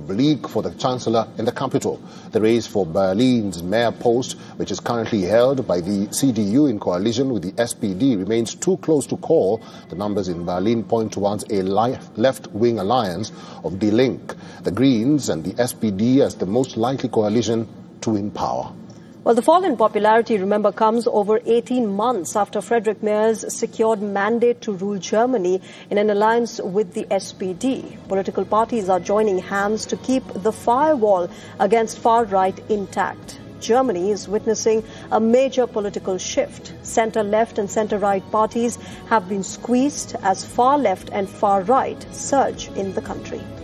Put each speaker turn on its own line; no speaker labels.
bleak for the Chancellor in the capital. The race for Berlin's mayor post, which is currently held by the CDU in coalition with the SPD, remains too close to call. The numbers in Berlin point towards a left-wing alliance of Die Linke, the Greens and the SPD as the most likely coalition to win power.
Well, the fall in popularity, remember, comes over 18 months after Friedrich Merz secured mandate to rule Germany in an alliance with the SPD. Political parties are joining hands to keep the firewall against far-right intact. Germany is witnessing a major political shift. Centre-left and centre-right parties have been squeezed as far-left and far-right surge in the country.